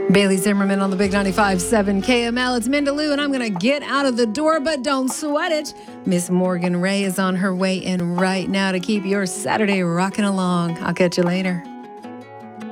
Bailey Zimmerman on the Big 95.7 KML. It's Mindaloo, and I'm going to get out of the door, but don't sweat it. Miss Morgan Ray is on her way in right now to keep your Saturday rocking along. I'll catch you later.